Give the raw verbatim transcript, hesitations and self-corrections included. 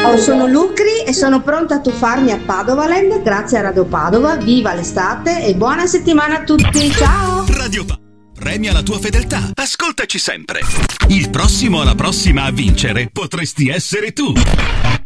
Ciao, sono Lucri e sono pronta a tuffarmi a Padovaland grazie a Radio Padova. Viva l'estate e buona settimana a tutti. Ciao! Radio Padova premia la tua fedeltà. Ascoltaci sempre. Il prossimo o la prossima a vincere potresti essere tu.